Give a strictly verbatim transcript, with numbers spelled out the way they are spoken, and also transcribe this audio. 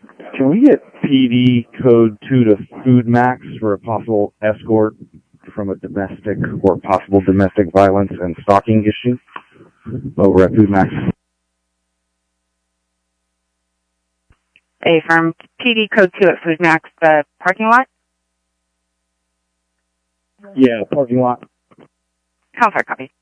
Can we get P D code two to Food Max for a possible escort from a domestic or possible domestic violence and stalking issue over at Food Max? A firm P D code two at Food Max, the parking lot? Yeah, parking lot. Halifax copy.